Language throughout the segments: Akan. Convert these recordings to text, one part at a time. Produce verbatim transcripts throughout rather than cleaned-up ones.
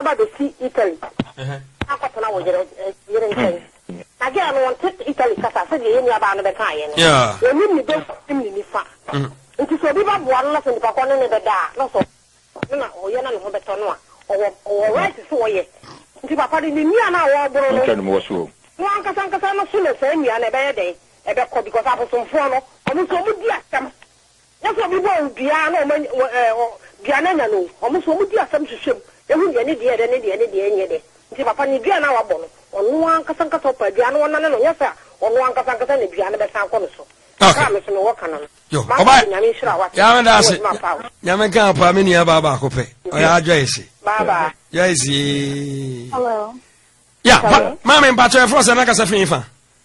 aba do see Italy. Eh. Akota na wo yere yere nkai. Again no want Italy kasa say dey nya ba no be kan ye no. Yeah. We ni do ni ni fa. Mhm. Nti so bi ba bo no so nipa ko ne ne be da. No so. Na o ye na no ho beto no a. O o right so ye. Nti papa ni ni ana wo bro no. Nkan mo so. No ankasa ankasa no so le say mi ana be ye dey. E be ko because abosomfo no. Omo so mu di asem. Ya so bi bo bia na o eh bia na nya no. Omo so mu di asem hwehwem. Ehu de ne de de ne de ne de nye de. Nti papa ni bia na wabo no. Onu ankasa ankasa pa bia na wona ne no nyesa. Onu ankasa ankasa ne bia na be san ko no so. Okay. Me so no work na. Yo, oba. Ya me da se. Ya me kan pa me ni aba ba ko pe. O ya Joyce. Bye bye. Joyce. Hello. Yeah, ma me mpa cho fro se na ka se fin fa.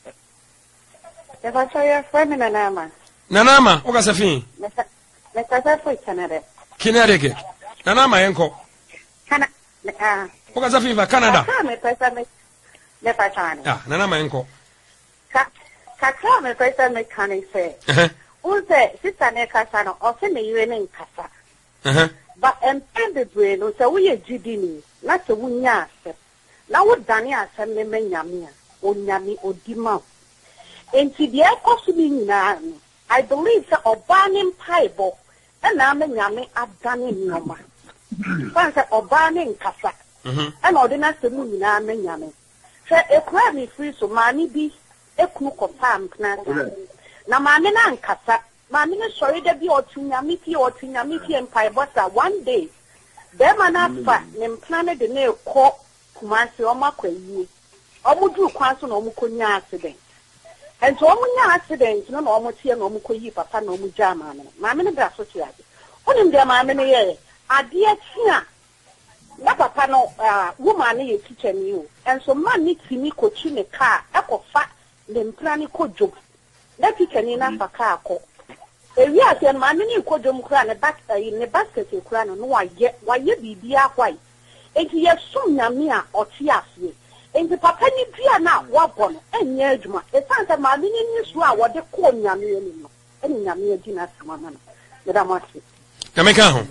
Ya fa cho your friend na nama. Na nama, o ka se fin. Me ka se foi Canada. Canada ke. Na nama yenko. Kana ah. O ka se fin fa Canada. Ka me pesa me. Me fa chana. Ah, na nama yenko. Ka ka me pesa me kan say. Eh. Unse sister ne kasa no o se me yire ne nkasa. Eh. But empend the brain no so we gidi ni na se wunya ase. Na wo dane asem me nyame a o nyame odima. Enti de ekosu bi nyina no I believe that obanim paibo and na me nyame adane nyoma. Fanse obane nkasa. Mhm. And ordinance mu nyina me nyame. Se ekura mi free so mani bi ekunu kopam knasa. Na maame na nkasa maame ne sori da bi otunyame ti otunyame ti empire bossa one day be mana fa ne mplan de na ekọ kumase o makwayi omudu kwan so na omukonya accident ento omunya accident no na omutie na omukoyi papa na omugya maame maame ne bra so ti ade onim de maame ne ye ade atia na papa no woman ne ye kitchen ni o enso man ni timi kochi ne car ekofa ne mplan ko job let you can in Africa. If you are saying, my mini codum crown a back in the basket, you crown, no, I get why you be dear white. And he has soon Yamia or Tiasi. And the papa ni Pia now, Wapon, and Yajma. It sounds that my mini news were what they call Yamia. And Yamia dinner, woman. Madame Marcy. Kameka.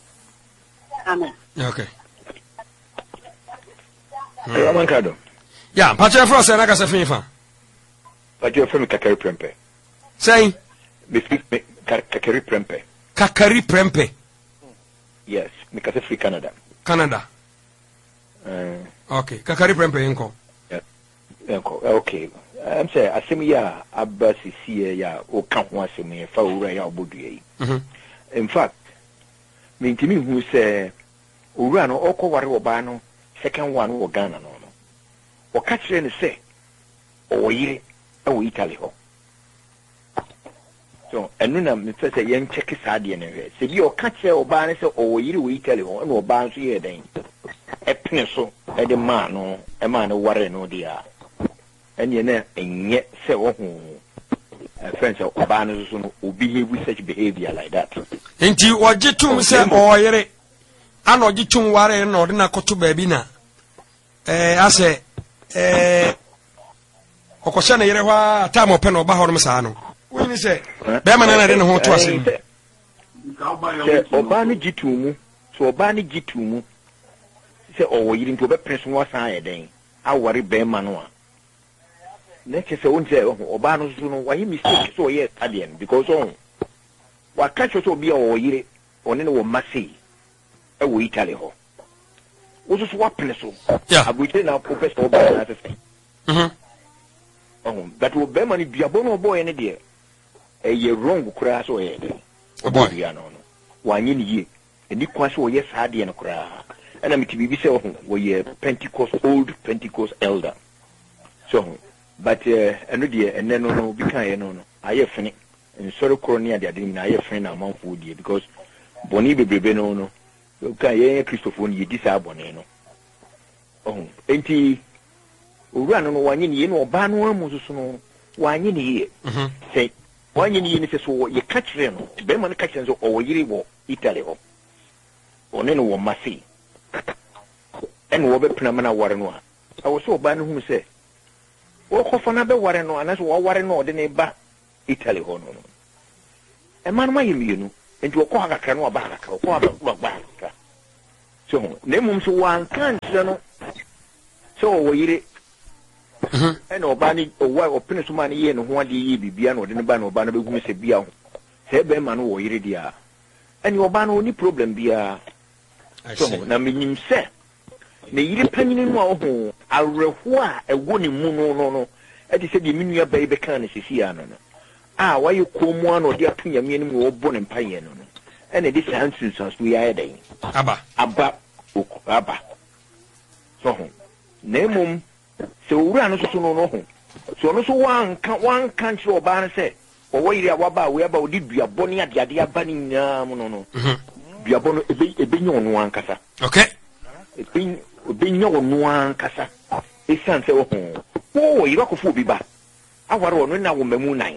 Amen. Okay. Amankado. Yeah, Pacha Frost and Agasa Fifa. But you're from Kakari Prempe. Say, Kakari Prempe. Kakari Prempe. Yes, because it's free Canada. Canada. Uh, okay, Kakari Prempe, Inko. Yeah, okay. I'm saying, I see me, ya, Abbasi, see ya, or count once a me, Faura, ya, Budi. In fact, mean to me who say, Urano, Oko, Warobano, second one, or Ghana, no, or catch and say, or ye. Oh, Italy ho. So, and then I'm just a young check sadi anyway. So you catch your banner or you Italy ho, no bounce here then. A pencil, a man, no, a man, or what no dear. And you know, and yet say, oh, a friend of Obana's will behave with such behavior like that. Ain't you what you two say, or yere? I know you two worry and ordinary to babina. Eh, I say, eh. Okoshana yere hwa time open oba ho no sa no we ni se be ma na de ne ho to asem oba ni gitu mu so oba ni gitu mu se owo yiri nti oba press no san ye den awori be ma no a na che se onje oba no so no wahi mistake so ye Italian because on wa catch so bi owo yiri one ne wo masi e wo Italy ho wo so wa press so abuite na professor oba na se mhm. Oh, that will be money be a bono boy any dear. A year wrong crash or a boy, no, one ye, and you quite so yes, hardy and a cry. And I'm to be so were ye Pentecost old Pentecost elder. So, but uh, and dear, and then no, be kind, no, no. I have finished, and sorrow coronia, they didn't I have friend among food dear because Bonnie be no, no. Okay, Christopher, ye disable, no. Oh, ain't he? Ura no wanye ni no ba no amususu no wanye ni ye say wanye ni ni se so ye catch re no be man catch so o yiri wo Italy ho one no wo masi en wo be pena mana ware no a awo so ba no hu se wo kofa na be ware no anaso wo ware no de ne ba Italy ho no no e man ma yemi no enti wo ko akakra no ba akakra ko ba ba so ne mum so wan kan no so wo yire mhm ene oba ni owa opene so ma ne ye ne ho ade ye bibia na ode ne ba na oba na behu se bia ho se be ma no wo yire dia ene oba no ni problem bia so na minim se ne yire panyini no a ho awerho a ewo ne mu no no no e di se di minua ba be kan ne sisi ya no no ah waye komu ano de atunya me anim wo bo ne mpaye no no ene di sansu so so ya den aba aba aba so ho nemum se owura no so no no ho so no so wan kan wan kan chi oba ne se owo yiri awaba we aba odi duabo ne ade ade aba ni nyam no no duabo no ebe ebe nyo no ankasa okay ebe ebe nyo no ankasa esan se wo ho wo yiri akofo bi ba aware wo no na wo mamu nan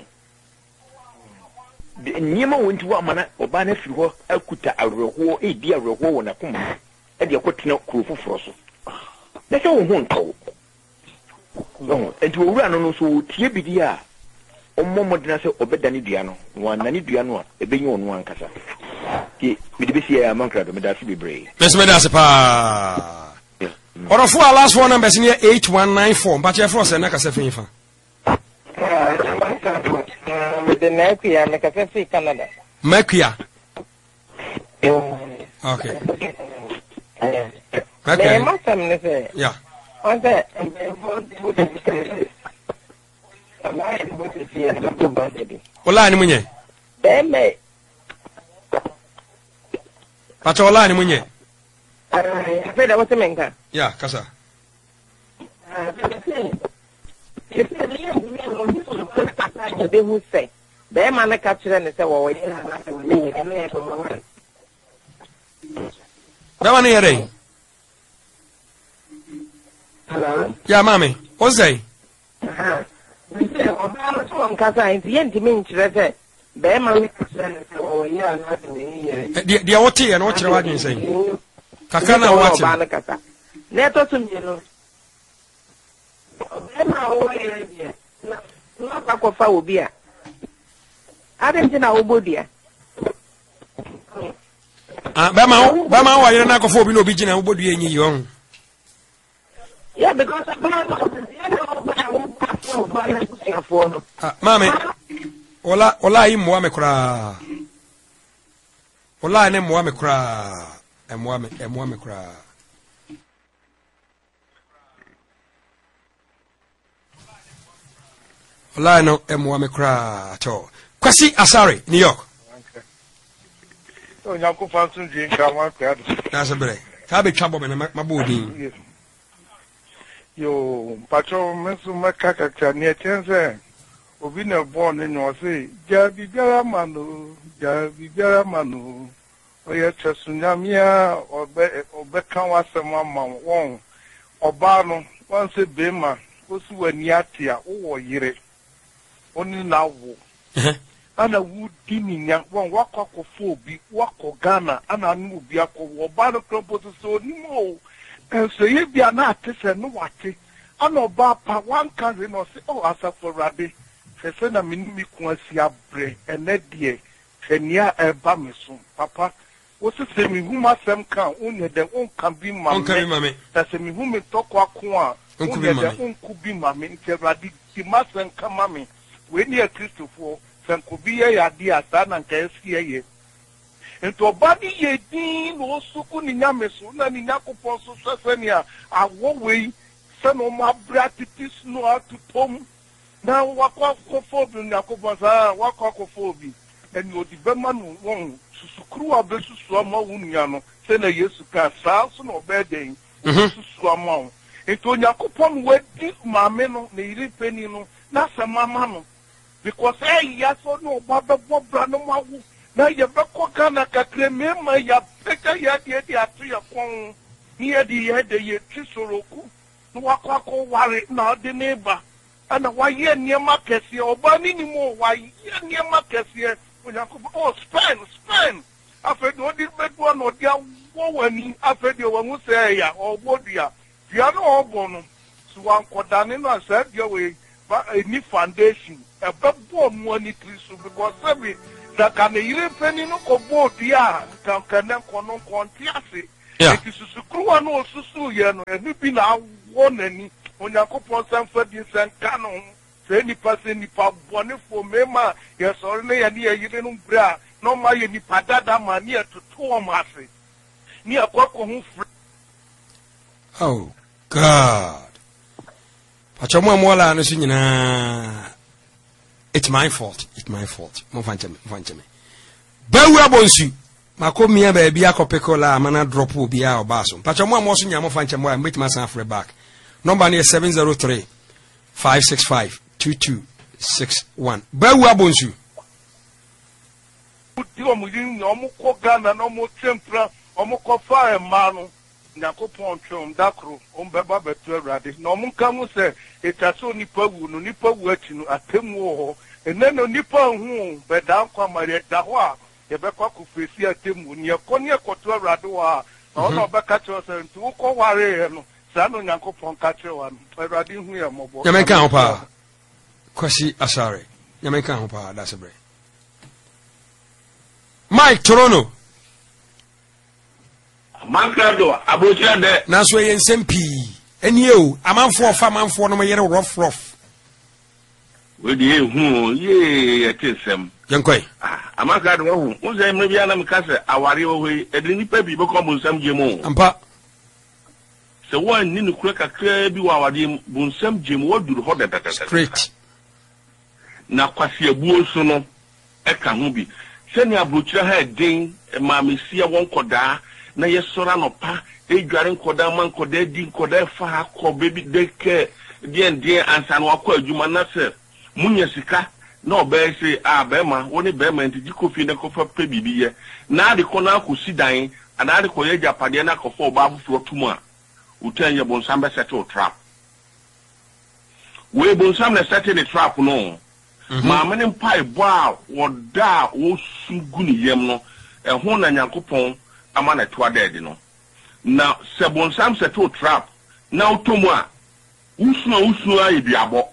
de nyema wonti wa mana oba na firi ho akuta awerho e di awerho wo na koma e de akotena kuro foforo so na se wo ho ntawo no enti wo wura no no so tie bidi a ommomo dina se obedani dua no wa nani dua no a ebenyo no ankasa ti me de besi ya mankra do me da fi bebre mes me da se pa orofo our last four numbers near eight one nine four but your first na kasa fin fa the Makia make a free Canada. Makia. Okay. Okay. Yeah. On that, Ola ni munye. Beme. Pacha ola ni munye. I said I was a menka. Yeah, kasa. They who say, "Bear man capture and say, well, Dawan here. hello, Yeah, mommy. What's that? Bear man capture and say, oh, yeah, nothing. The Oti and what you're watching saying. Kakana watching. Let us know. No, Pacofa will be a. I didn't know Bodia. Ah, Bama, Bama, why you're not going to be no beginner, nobody in you. Yeah, because I'm Mammy, Ola, Ola, him, Wamekra. Ola, and Mwamekra, and Mwamekra. Ola no Mwamekra to. Kwasi Asari, New York. Oh, Yaku Fansun Jin Kawan. That's a break. Tabi trouble in my body. Yo, Patrol Messu Makaka near Tense. Ovina born in your say, Jabi Jaramano, Jabi Jaramano, or yet Tsunamia or Bekawa Samama Wong, or Barno, once a Bema, who's when Yatia, or Yere. Only now. Ana wood dining one walk of phobi, walk of Ghana, and I move Yako, or Bano Crumple so no. And so if you are not and no what it. I know Bapa one cousin or say, oh, as a for Rabbi, she said, I mean, me quansia bre, and that dear, Kenya a bamisum, Papa. What's the same who must some count, only their own can be mammy. That's a me whom me talk wakwa, only their own could be mammy, until Radi, the master and come mammy. When you are Christopher, then could be a idea, son, and can see a into a body ye dean or sukun in Yamesun and in Yakupon Sasania, a one way, son of my bratitis no out to Tom. Now, walk off for Yakubaza, walk off for me, and you're the Berman won't screw up the Suama Uniano, send a yes to pass, Salson or bedding, Suama. Into Yakupon wet this mameno, the penino, not a mamano. Because I yes or no, Baba Bob Branham. Na ye beko kana kakre mema ya peka ya die die atu ya kon ni ye di ye de ye tisoroku no wakwa ko ware na de neba ana wa ye niema kese oba ni ni mo wa ye niema kese onyanko oh spend spend afedi odi bedu na odi awo wani afedi wangu se ya obodia dia no obono so wan kodane no asa dia we ba ni foundation e bebo mo ni trisu because every na kana yire peni no ko bodi a kan kana kono kontiase Yeah. It is Sukruwa no Susu Yano, and you been out one any on Yakopon Sanford in San Canon. Say any person, any pub, one for Mema, yes, only a near Yidden Bra, no my any Padada mania to two masses. Near Quaco. Oh, God. Pachamu Mola and Sinina. It's my fault. It's my fault. Mofanchame, Mofanchame. Bewa bonsu. Mako mia baby akopekola mana drop will be our basso. Pachamu Mosun Yamofanchamo and meet myself for back. Number near seven zero three five six five two two six one. Bewa bonsu. Omuko Ghana, no more tempera, Omuko fire manu, Nakopon Chum, Dakro, Umbeba Betu Radi. No Munkamu said, it has only Pagu, no Nipa Wetinu, a Timu, and then no Nipa whom, but down come my Dawa, the Bekaku Fisia Timu, near Konya Kotua Radua, no no Bacachos and Tuko Warrior, Sano Nakopon Cacho, and Radin here mobile. Yamaican Hopa. Kwasi Asare. Yamaican Hopa, that's a break. Mike Toronto. Mankado, Abuja de. Naso yen sempi. And you, a man for a man for no yellow rough rough. With you, who ye, it is him. Young Quay. A Mankado, who's a Mediana Micasa, our way, a didn't pay people come some Jimo. And pa. So one need to crack a clear be our dim, Bunsam Jim, what do hold that? Great. Now, Quasi a bull sono, a camubi. Send your butcher head ding, a mammy see a one coda, na yes sorano pa, a garin coda man coda, din coda fa, co baby daycare, dear dear and San Wako, you manasa, Munyasika, no bear say, ah, Bema, only Bema and the Jikofi and Kofa baby. Now the corner could see dying, and I the Koyaja Padiana for Babu for Tuma, who tell you Bonsamba settle trap. We Bonsamba settle the trap, no. Mamma and pie, wow, or da, oh, Suguni Yemno, and Hona Yankopon, a man at two dead, you know. Now, Sabon Sam set to trap. Now, Tomwa, Usno, Usno, I be abo.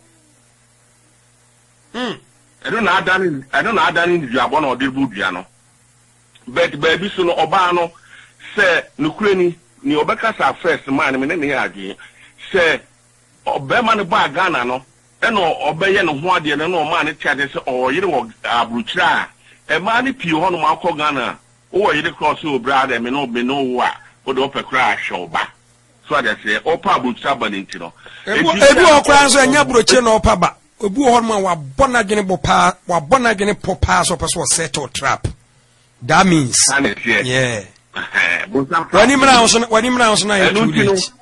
Hmm, I don't know, I don't I don't know, I don't know, Jabon or Dilbudiano. But baby, so no Obano, say, Nukreni, ni Obekas are first man, and any again, say, Obeman bar Ghana, no. Eno obeye no ho ade no man ne tiade se o yire wo abruchira e ma ne pie ho no ma ko Ghana o yire cross o brother me no me no wa o do pe kra show ba so ade se o pa abruchira ba nti no ebu o kra so anya abruchira no pa ba obu ho no wa bona gene bo pa wa bona gene po pa so person settle trap that means yeah wani mra so wani mra so na ya two days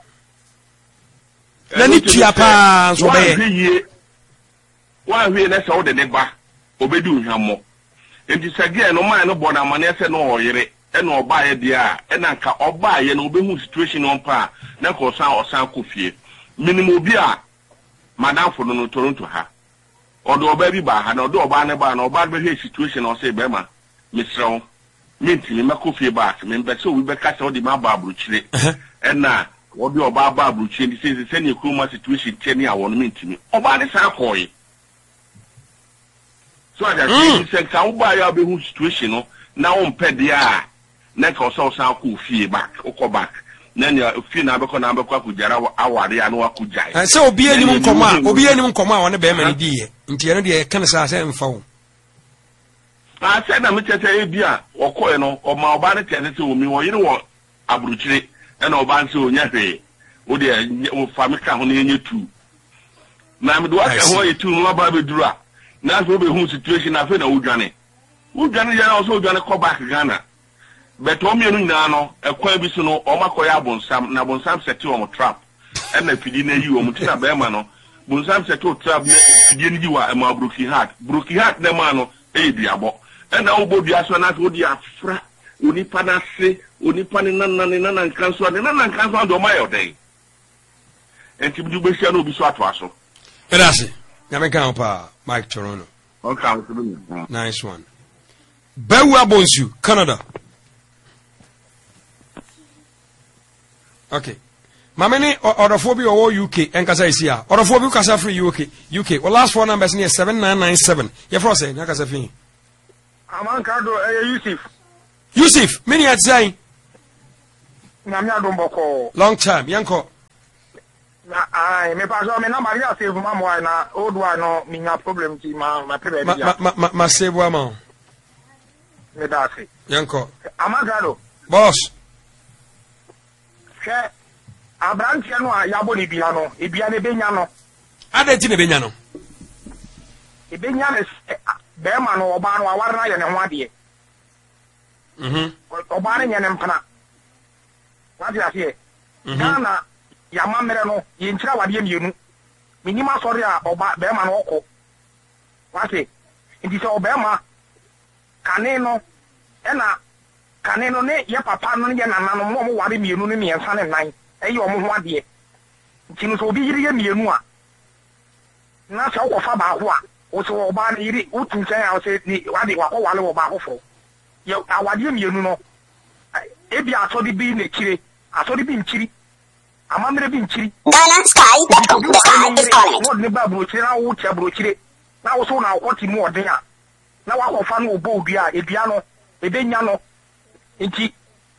Nani tia pa so be wa hwe na se wo de ne ba obedu hwamo enti sage no man no bona mane se no oyere e no oba ye dia e na nka oba ye no obehu situation on pa na ko san osan kofie minimum obi a madamfo no no Toronto ha odo oba bi ba ha na odo oba ne ba na oba be hwe situation o se be ma misrew minti me makofie ba me mbe so we be ka se o di ma ba abruchire e na obi oba ba abruchire ndi se se ne kroma situation teni a won minti oba ne sa koyi. So I just said, "Can buy your whole situation? No, now on pedia, next or so, so cool fee back, or back. Then you feel now because I'm a Kujara, our Diano Kujai." And so be any command, or be any command on the Beman dear, into the Kansas and phone. I said, I'm a Tabia, or Coino, or Malbana tennis to me, or you know what, Abrucci, and Obanso, Yafe, or the family only you two. Now, do I want you to Lababi Dura? Now, we be situation I feel Ujani. Ujani also gonna call back Ghana. But Tommy Nano, a Quabisono, or Makoya Bonsam, Nabonsam set you on a trap. And if you didn't you, Mutina Bermano, Bonsam set to trap, didn't you are a Mabruki hat, Bruki hat, the mano, a diabo. And now, Bobias, not would you fra, Unipana say, Unipanan and Council, and none comes on the mile day. And to do Bishano will be so to us. Grazie. Yamaican pa Mike Toronto. Okay. Nice one. Bewa Bonsu, Canada. Okay. Mamene Orophobia or U K and Casaisia. Orophobia Casa Free U K. U K. Well, last four numbers near seven nine nine seven. You're frozen, Nakasafi. Amankado, eh, Yusuf. Yusuf, many at saying. Namia Domboko. Long time, Yanko. I me pass on me number ya save mama na old one no me na problem ti ma ma pebe Ma ma ma ma save wa ma. Me dasi. Yanko. Amagado. Boss. She Abrantia no ya bo ni bia no, e bia ne benya no. Ade ti ne benya no. E benya ne be ma no oba no aware na ye ne ho ade. Mhm. Oba ne nye ne mpana. What do you say? Ghana yama mere no yenchira wade mienu. Minima sorry a oba be ma no okọ. What say? Ndi se oba ma kane no e na kane no ne ye papa no ye nana no mo mo ware mienu ne miensa ne nan. E ye omo ho ade. Nti no so obi yiri ye mienu a. Na se okofa ba ho a, o se oba ne yiri utu nchen a o se ni wade wakọ wale oba hofo. Ye awade mienu no ebi asodi bi ne kire asodi bi nchiri amamere bi nchiri Ghana Sky dot com. The sky is calling. What ne ba brochire na wo tia brochire na wo so na kwoti mu odin a na wa kofa no obo odua ebia no ebenya no nti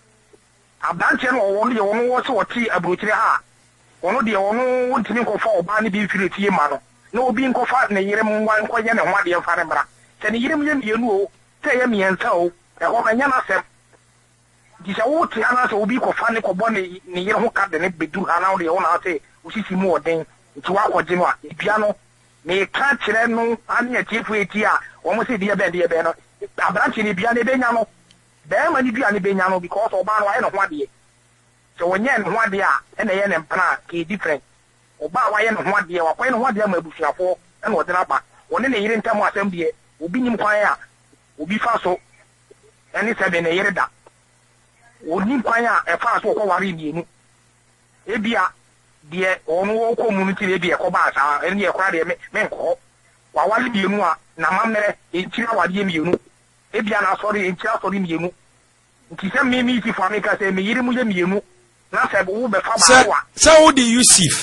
abante no wo no ye wo no wo se woti abrochire ha wo de wo no ntini kofa oba ne bi fire tie ma no na obi nkofa ne yire mu wan koye ne ho ade mfa ne bra se ne yire mu ye mienu o se ye miensa o e ho manya na sem disa wo te ana se obi ko fa ne ko bo ne ne yire ho ka de ne bedu ana wo de wo na se osisi mu oden nti wa ko je no a bia no me ka kire no ane atifu eti a wo mo se dia be dia be no abranchi ne bia ne benya no be ma ni bia ne benya no because oba no aye no ho ade se wonye ne ho ade a e na ye ne mpana ke different oba wa ye ne ho ade wa kwa ne ho ade ma abusuafo e na odena ba woni ne yire ntam asem de obi nyim kwan a obi fa so ene se be ne yire da oni kwan a e fa so ko ware mienu ebia de onu wo ko mu nti ebia ko ba sa ene ye kwa de me me nko wa wale mienu a na mamere enchira wade mienu ebia na sorry enchira sorry mienu nti se me mi ti fa me ka se me yire mu ye mienu na se wo be fa ba wa so wo di Yusuf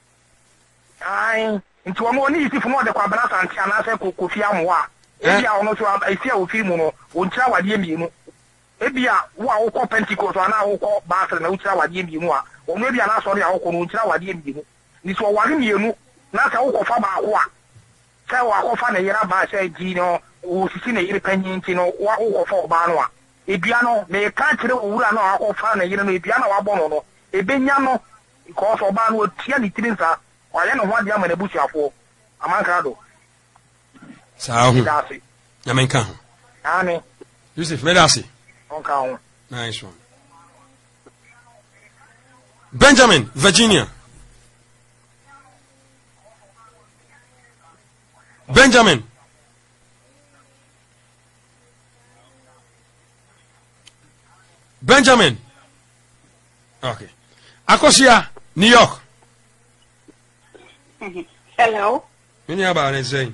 ai nti wo mo ni Yusuf mo de kwa bana santi ana se ko kofi amoa ebia ono so esi a ofiri mu no onchira wade mienu ebia wo a wo ko Pentecost ana wo ko Basel na uchira wade mienu a wo no ebia na sorry a wo ko no uchira wade mienu ni so ware mienu na se wo ko fa ba ho a se wo akofa na yira ba se ji no wo sisi na yire panyin ti no wo ko fa oba no a ebia no me ka kire owura no akofa na yire no ebia na wabọ no no ebenya no because oba no tia ni tirin sa wa ye no ho ade ama na busuafo amanka do sa ho nyamenka ho ani Yusuf medasi onka ho nice one Benjamin Virginia Benjamin Benjamin okay Akosia New York Hello. Mini aba na say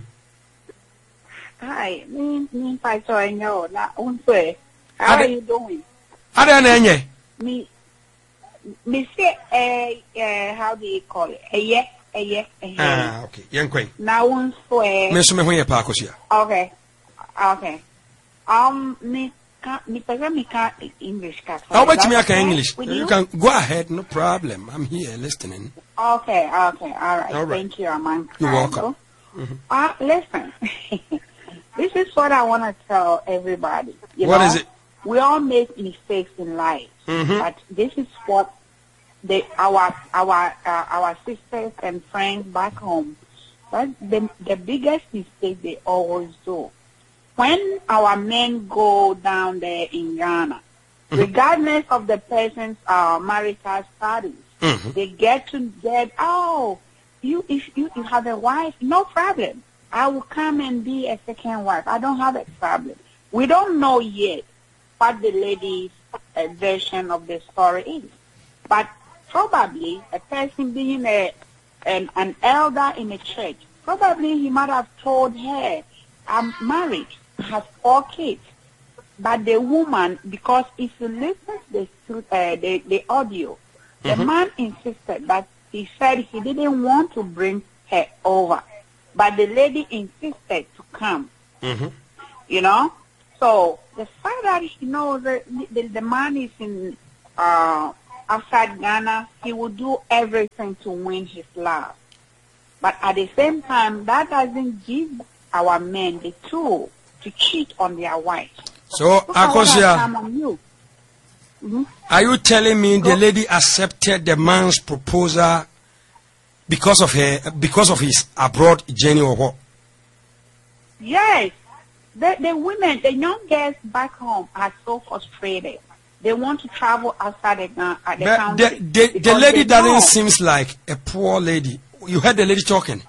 Hi, me me pa so I know na unse. How are you doing? Ada na enye Me me say eh eh how do you call it? Eh yeah, eh yeah, eh. ah okay yenkwen Na unse. me so me ho ye pa Akosia Okay. Okay. Um me can me pega me can English ka. how about me aka English With you you? can go ahead no problem I'm here listening Okay, okay, all right. All right. Thank you, Aman. You're welcome. Mm-hmm. Uh, listen, this is what I want to tell everybody. You What know, is it? We all make mistakes in life, Mhm. but this is what the our our uh, our sisters and friends back home. That's the the biggest mistake they always do. When our men go down there in Ghana, regardless of the person's uh, marital status, Mhm. they get to get, oh, you if you, you have a wife, no problem. I will come and be a second wife. I don't have a problem. We don't know yet what the lady's uh, version of the story is. But probably a person being a an, an elder in a church, probably he might have told her, I'm married, I have four kids. But the woman, because if you listen to the, uh, the, the audio, the Mhm. man insisted that he said he didn't want to bring her over. But the lady insisted to come, Mhm. you know. So the fact that he knows that the, the man is in uh, outside Ghana, he will do everything to win his love. But at the same time, that doesn't give our men the tool to cheat on their wives. So, Akosia, mm-hmm. are you telling me Go. the lady accepted the man's proposal because of her, because of his abroad journey or what? Yes. The, the women, the young girls back home are so frustrated. They want to travel outside the, uh, the country. The, the, the lady doesn't seem like a poor lady. You heard the lady talking.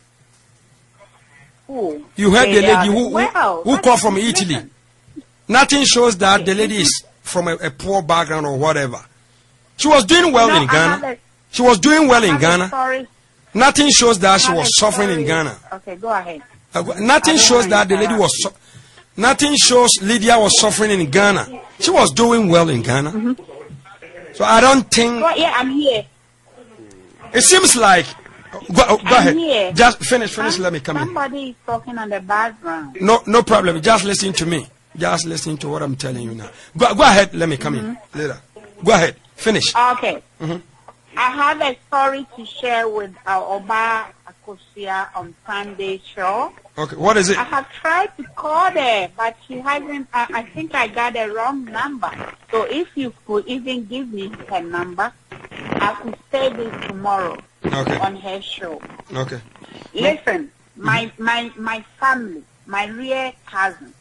Who? You heard they the lady who, well, who, who called from Italy. Listen. Nothing shows that the lady is from a, a poor background or whatever. She was doing well no, in Ghana. A, she was doing well in Ghana. Story. Nothing shows that she was suffering in Ghana. Okay, go ahead. Uh, nothing shows that the lady was. Su nothing shows Lydia was suffering in Ghana. She was doing well in Ghana. Mm-hmm. So I don't think. Well, yeah, I'm here. It seems like. Go, go ahead. Here. Just finish. Finish. I'm, let me come somebody in. Somebody is talking on the background. No, no problem. Just listen to me. Just listen to what I'm telling you now. Go, go ahead. Let me come mm-hmm. in later. Go ahead. Finish. Okay. Mm-hmm. I have a story to share with our Oba Akosia on Sunday show. Okay, what is it? I have tried to call her, but she hasn't. I, I think I got a wrong number. So if you could even give me her number, I could say this tomorrow okay. on her show. Okay. Listen, my my my family, my real cousin.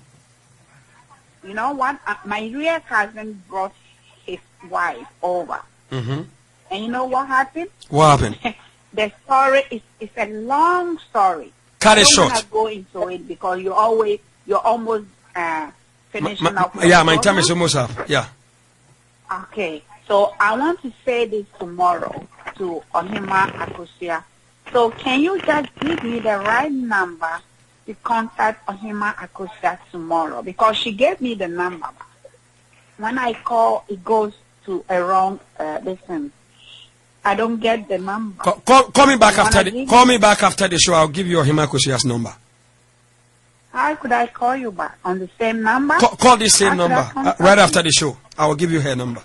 You know what? Uh, my real cousin brought his wife over. Mm-hmm. And you know what happened? What happened? The story is, is a long story. Cut it I don't short. want to go into it because you always you're almost uh, finishing my, up. My, yeah, my time is almost up. Yeah. Okay, so I want to say this tomorrow to Ohima Akosia. So can you just give me the right number to contact Ohima Akosia tomorrow? Because she gave me the number. When I call, it goes to a wrong. Uh, listen. I don't get the number. Call, call, call me back after the call me back after the show. I'll give you Ohima Akosia's number. How could I call you back on the same number? Call, call this same number uh, right after the show. I will give you her number.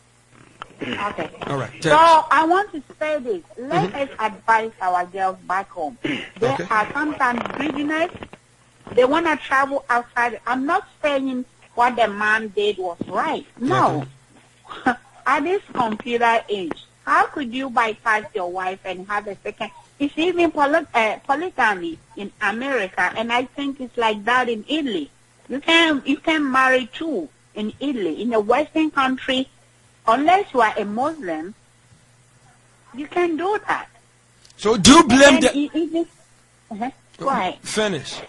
Okay. All right. So I want to say this. Let mm-hmm. us advise our girls back home. They okay. are sometimes greediness. They want to travel outside. I'm not saying what the man did was right. No. Okay. At this computer age, how could you bypass your wife and have a second? It's even poly uh, polygamy in America, and I think it's like that in Italy. You can you can marry two in Italy. In a Western country, unless you are a Muslim, you can do that. So do you blame the... It, it, it, uh-huh. Go ahead. Finish.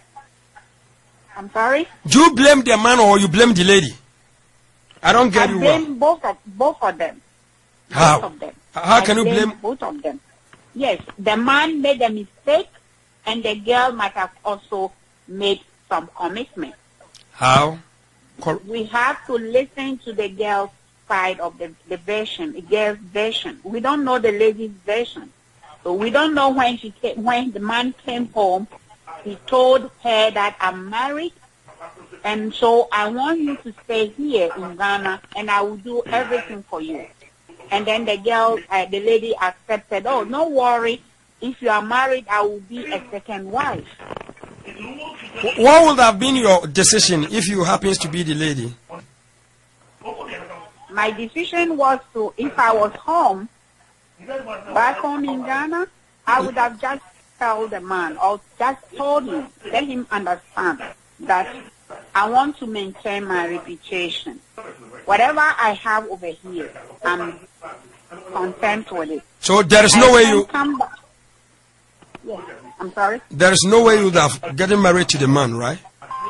I'm sorry? Do you blame the man or you blame the lady? I don't get I you blame well. both of, both of them. How? Both of them. How I can you blame... both of them? Yes, the man made a mistake, and the girl might have also made some commitment. How? Cor we have to listen to the girl's side of the, the version, the girl's version. We don't know the lady's version. So we don't know when she came, when the man came home, he told her that I'm married, and so I want you to stay here in Ghana, and I will do everything for you. And then the girl, uh, the lady accepted, oh, no worry, if you are married, I will be a second wife. What would have been your decision if you happens to be the lady? My decision was to, if I was home, back home in Ghana, I would have just told the man, or just told him, let him understand that I want to maintain my reputation. Whatever I have over here, I'm content with it. So there is no I way you... Come back. Yes, I'm sorry? There is no way you would have gotten married to the man, right?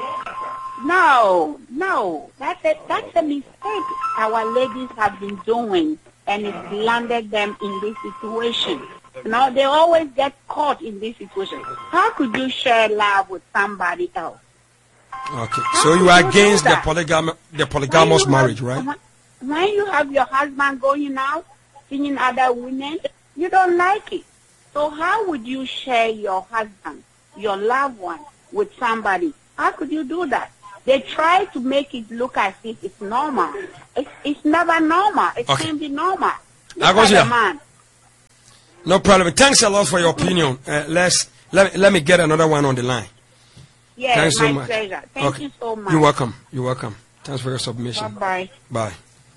No, no. That's a, that's a mistake our ladies have been doing, and it landed them in this situation. You know, they always get caught in this situation. How could you share love with somebody else? Okay, so you are against the polygam the polygamous marriage, have, right? When you have your husband going out, seeing other women, you don't like it. So how would you share your husband, your loved one, with somebody? How could you do that? They try to make it look as if it's normal. It's, it's never normal. It Okay. can't be normal. I go Look at here. the man. No problem. Thanks a lot for your opinion. Uh, let's let, let me get another one on the line. Yes, Thanks my so much. pleasure. Thank Okay. you so much. You're welcome. You're welcome. Thanks for your submission. Bye-bye. Bye.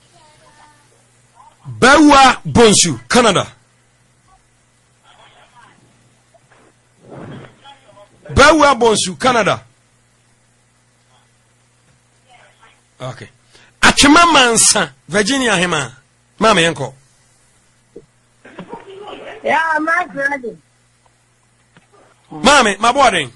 Bewa Bonsu, Canada. Bewa Bonsu, Canada. Okay. Achema Mansa, Virginia Hema. Mama Yanko. Yeah, my brother. Mami, my boarding.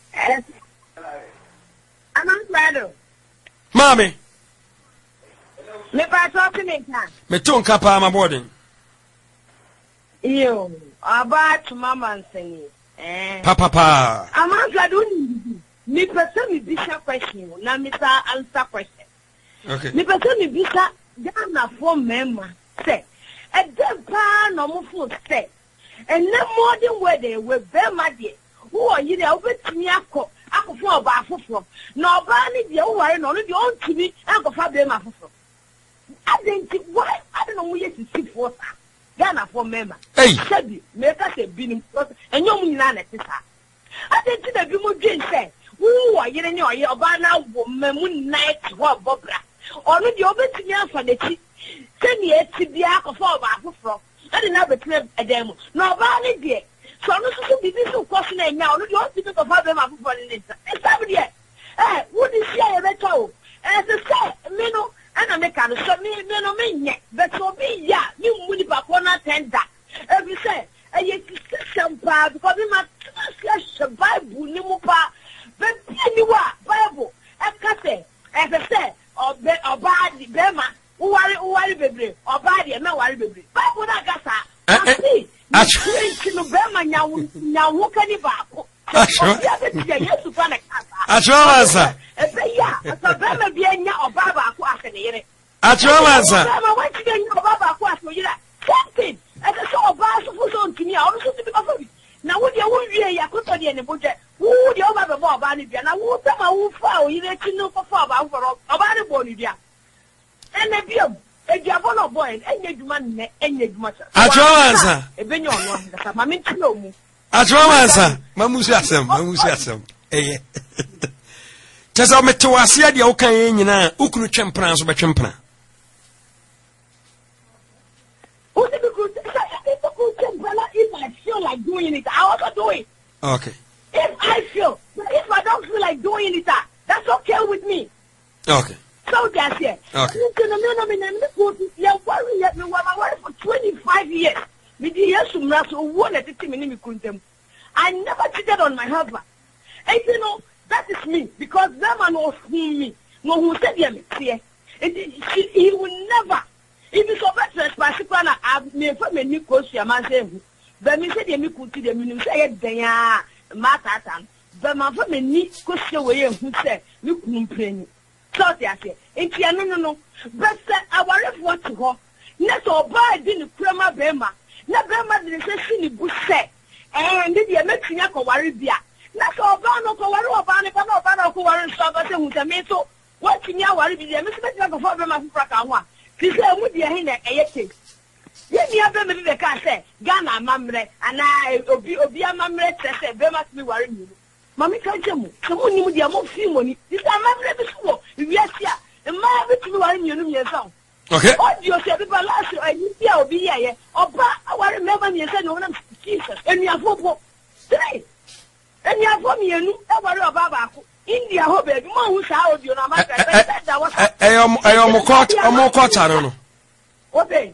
I'm on brother. Mami, Me pa talking it now. me tun kapa my boarding. Yo, about to mama and sing. Eh. Papa pa. I'm on brother. Me person me bisa question. Na me sa answer question. Okay. Me person me bisa Ghana for member say. E dem pa no mo fo say. And no more than where they were very mad. Who are you there? Over to me, Ako, Ako for about four. No, Barney, the old one, only the old to me, Uncle Fabian. I didn't think why I don't know where to see for Ghana for member. Hey, Shabby, make us a beating, and you mean none at this. I didn't think that you would say, who are you in your Yabana woman night what Bobra? Only the over to me for the cheap. Send me to the Ako for about four. I didn't have a clip a demo. No, Barney, dear. So I'm not so busy to question now. You don't think of having my football in it. It's somebody. Eh, what is she a better? As I say, Mino, and I make a so me, Mino, me, but for me, yeah, you would have one attend that. Every say, and yet you some part because we must survive Nimupa, but you are Bible, and Casse, as I say, or bad Bema, who are who are baby, or bad, and no worry baby. Bible, I got that. See. Achwa Mansa. Achwa Mansa. Now, what you would be a good idea in the budget? Who would you have a bob? And who come out for you let you know for about a Bolivia. And a beer. A Javono boy, and you man, and you much. Achwa Mansa. A benyon one that I'm in to know. Achwa Mansa. Mamusiasem, Mamusiasem. Eh. Tesa metuasia dia okan ye nyina ukunu twempran so betwempran. If I feel like doing it, I also do it. Okay. If I feel, if I don't feel like doing it, that's okay with me. Okay. So that's it. Okay. For twenty-five years. I never cheated on my husband. And you know, that is me. Because that man was me. No, who said he he will never. If it's over to a I've never made me close to a man saying, but me said, you could see them, you say, they are Matatan. But my family need question away who said, you couldn't pay. So they say, it's no, no, no. But I worry what to go. Not all by didn't crema Bema. Not Bema didn't say, she would say, and did you make me a worry beer? Not all Bano, Kowaro, Bano, Bano, Bano, Kowaro, Sabbath, with a metal. What's in your worry? The Mister of Father Frakawa. She said, would you hear a yeti? Yet me have been the car say, Ghana, Mamre, and I, Obia Mamre, said, they must be worrying you. Mammy can't tell me. Someone knew the amount of money. This is my never school. Yes, yeah. And my bit to worry you yourself. Okay. What do you say about last year? And you see, I'll be here. Oh, but I remember me said, no, Jesus. And you have football. Three. And you have for me, and you worry about India, hope, baby. Mom, who's out, you know, my that was I am I am a court, a more court, I don't know. What day?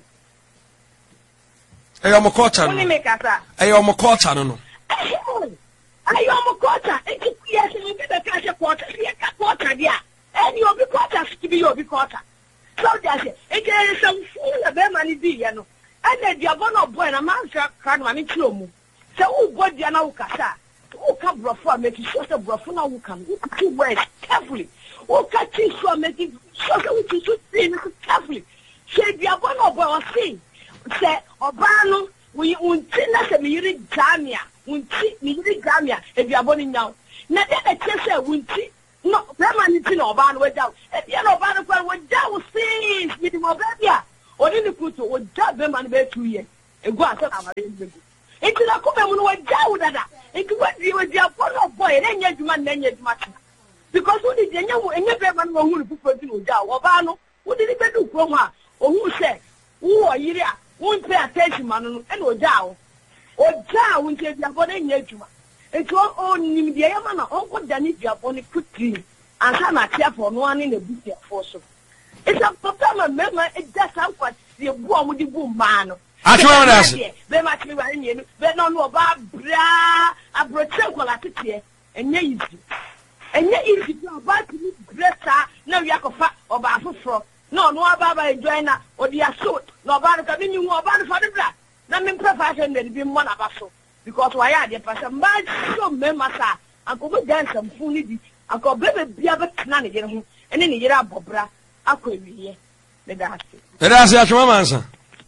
I am a court, I Let me don't know. make a I am a court, I don't know. I am a quarter. It's yes, and you get a cash a quarter. See a quarter, yeah. And you'll be quarters to be your quarter. So that's it. And there is some fool of them and the you know. And then you're going to boy and a man can't manage to so who bought the Anaucasa? Who can buffer making sure the buffer who can look two words carefully. Who can teach for making sure which you should see carefully. Say the Abono boy or see. Say Obano, we won't tell us a myriad Jamia. Wunti, me Gamia, if you are born now. Now, then I tell you, Wunti, no bema ni ti na oba no waja e bia na oba no kwa waja wo since mi di mo bia oni ni kuto waja bema no be two years egu asa na mare ndegu enti na kuma mu no waja wo dada enti wadi wadi apolo boy na nya djuma na nya djuma because we di nya wo enya bema no hu ni fufu ti no waja oba no wo di ni bedu kuro ho a ohu se wo oyire a wo pay attention ma no no e na waja wo waja wo nti bia bo na nya djuma enti o nim dia yama na onko dani bia bo ni quickly ansa na tia for no ani na butia for so it's a problem mema it just am kwat se bu am di bu ma no atwa na ase be ma tiri wa ni be no no ba bra abroche kwala tete enye easy enye easy to ba tiri greta na wi akofa oba afoforo no no aba ba join na odi asot no ba ka bi ni hu oba no fa de bra na me prefer say na bi mo na ba so because why are the person bad so mema sa akobo dance am funi di akobo bebe bia be tena ne yere ho ene ne yere abobra akwawiye me da ase me da ase atwa mansa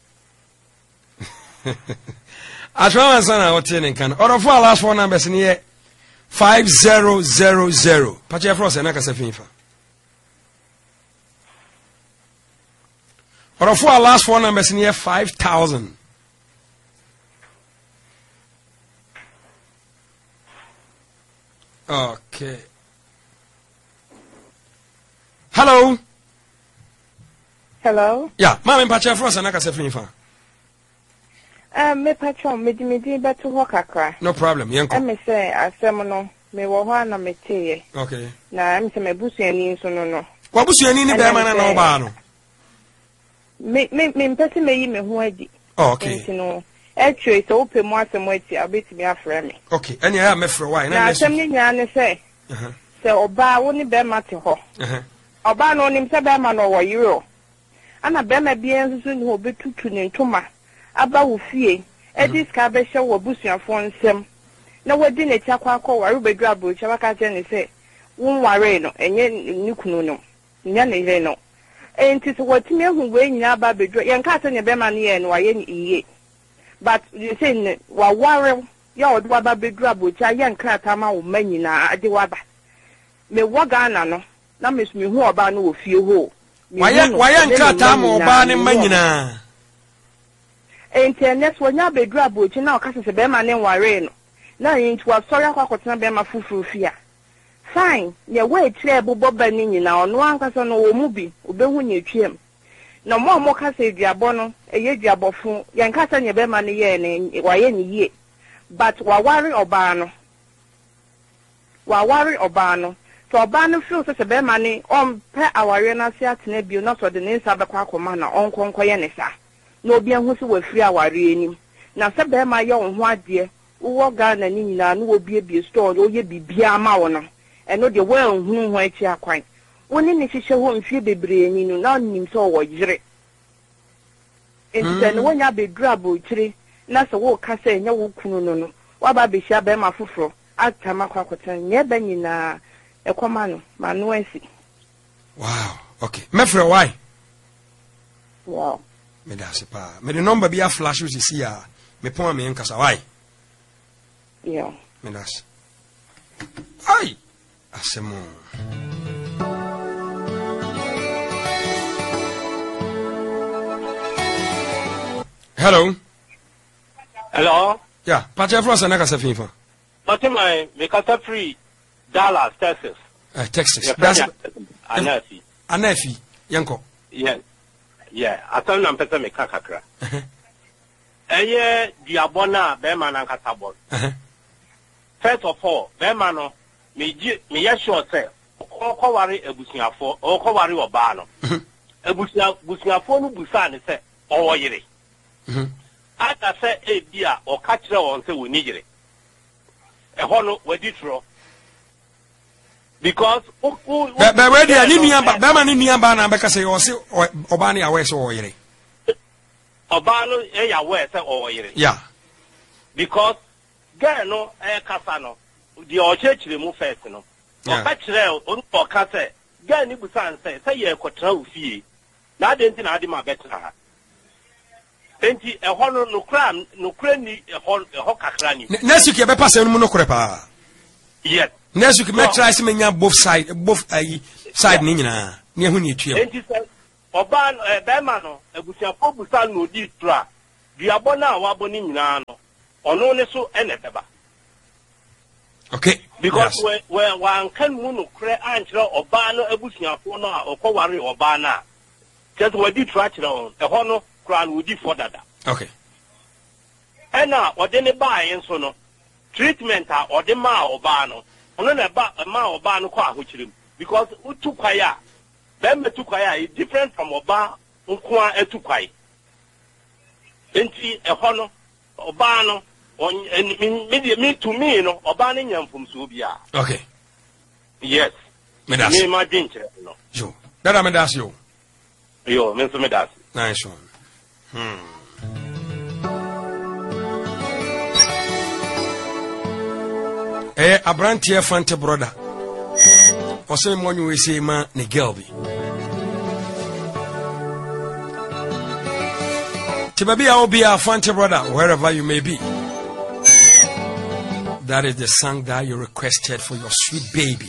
atwa mansa na wote ne kan orofo a last four numbers ne ye five zero zero zero pache frost na kasa finfa orofo a last four numbers ne ye five thousand. Okay. Hello. Hello. Yeah, mama mpacha frost na kasa finfa. Um, me patron, me di me di beto ho kakra. No problem, yenko. Em say asem no, me wo ho na me teye. Okay. Na em say me busuani nso no no. Kwa busuani ni be ma na na oba no. Me me me mpese me yi me ho adi. Oh, okay. Nti no, etwe so ope mo asem ati abetimi afre me. Okay, anya ya me frɛ why na na asem ni nya ne say. Uh-huh. Se oba wo ni be ma te ho. Uh-huh. Oba no nim se be ma no wo yiro. Ana be ma bia nso ni obetutu ne ntoma. Aba wo fie edis ka be hye wo busuafo nsem na wadi ne tia kwa akọ ware bedru abrocha baka je ne se won ware no enye ni kunu no nya ne yire no enti so watimi ehu we nyina aba bedru yen ka se ne be ma ne ye no waye ni iye but you say ne wa ware ya odo aba bedru abrocha yen krata ma wo manyina ade waba me waga na no na mesumi hu oba no wo fie ho waye waye krata ma oba ne manyina internet wonya bedru abochi na okase se be ma ne ware no na yin twa sorry akwa kotena be ma fufuru fia fine ye we tire bobo ba ni nyina ono ankasa no wo mu bi obehu nya twiem na mo mo kase duabo no eye duabofo ye nkasa nya be ma ne ye ne waye ni ye but wa ware oba no wa ware oba no so oba no feel se be ma ne on pe aware na se atena bio na so de ne nsa be kwa akoma na on konko ye ne sa no bia hu se wa firi aware enim na se be ma ye wo ho ade wo ga na ni nyina no obi ebie store o ye bibia ma wo no eno de wa hunu ho achi akwan woni ne hihye ho mfie bebre ni no na nim se wo yire enti no wonya bedru abochire na se wo ka se nya wo kunu no no wa ba be hia be ma foforo atama kwa kwata nye ba nyina ekoma no ma no asi. Wow, okay. Mefre why? Wow. Me da se pa me the number be a flash you see ya me pon me nkasa why. Yeah. Me da se ai asemo hello hello yeah pacha from sana kasa finfa Fatima me kasa free Dallas Texas uh, Texas yeah, that's Anafi Anafi yanko yeah yeah atam na mpesa me kakakra eye diabona be ma na kasa bol first of all be ma no me ji me ya sure say ko ware ebusuafo o ko ware oba no ebusuafo busuafo no busa ne say o yire mhm ata say e bia o ka kire won say woni yire e ho no wadi tro because be be we dia ni niamba be ma ni niamba na be ka say o say oba ne awe say o yire oba no e ya we say o yire yeah because girl no e kasa no di o chechire mu first no o ka kire o o ka say girl ni busan say say ye kotra ofie na de nti na ade ma betra ha enti e ho no no kra no kra ni e ho e ho kakra ni next week e be pass enu no kore pa yes next week me try see me nya both side both ayi side ni nyina ne hu ni etue enti se oba e be ma no ebusiafo busa no di tra duabo na wabo ni nyina no ono ne so ene beba. Okay, because yes. we we wan kan mu no kre ankyere oba no ebusiafo no a okoware oba na just we di tra kyere on e ho no kra no di for dada. Okay, ena ode ne ba yin so no treatment a ode ma oba no ono na ba ma oba no kwa ahokyerem because utu kwaya be metu kwaya is different from oba nkoa etu kwai enti e ho no oba no on me me to me no oba ne nyamfum so bia. Okay, yes, me das me ma dinche no yo dada me das yo yo me so me das nice one. hmm eh abrantie fante brother ose mo nyu we say ma ne girl bi tibabi a obi a fante brother wherever you may be. That is the song that you requested for your sweet baby.